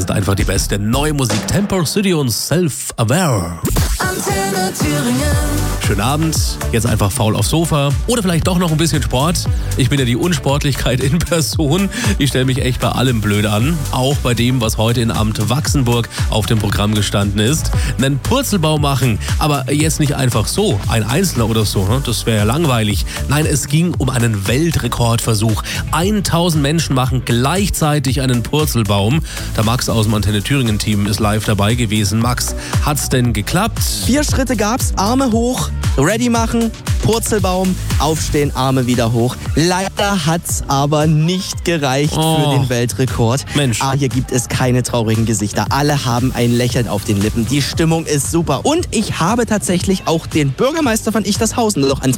ist einfach die beste neue Musik. Tempo City und Self-Aware. Antenne Thüringen. Schönen Abend, jetzt einfach faul aufs Sofa oder vielleicht doch noch ein bisschen Sport. Ich bin ja die Unsportlichkeit in Person. Ich stelle mich echt bei allem blöd an. Auch bei dem, was heute in Amt Wachsenburg auf dem Programm gestanden ist. Einen Purzelbaum machen, aber jetzt nicht einfach so, ein Einzelner oder so, ne? Das wäre ja langweilig. Nein, es ging um einen Weltrekordversuch. 1000 Menschen machen gleichzeitig einen Purzelbaum. Der Max aus dem Antenne Thüringen Team ist live dabei gewesen. Max, hat's denn geklappt? 4 Schritte gab's, Arme hoch, ready machen, Purzelbaum, aufstehen, Arme wieder hoch. Leider hat's aber nicht gereicht für den Weltrekord. Mensch. Hier gibt es keine traurigen Gesichter. Alle haben ein Lächeln auf den Lippen. Die Stimmung ist super. Und ich habe tatsächlich auch den Bürgermeister von Ichtershausen noch ans